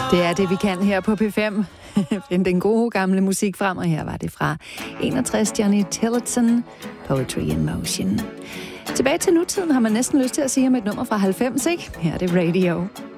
Det er det, vi kan her på P5. Find den gode gamle musik frem, og her var det fra 61 Johnny Tillotson, Poetry in Motion. Tilbage til nutiden har man næsten lyst til at sige om et nummer fra 90, ikke? Her er det Radio.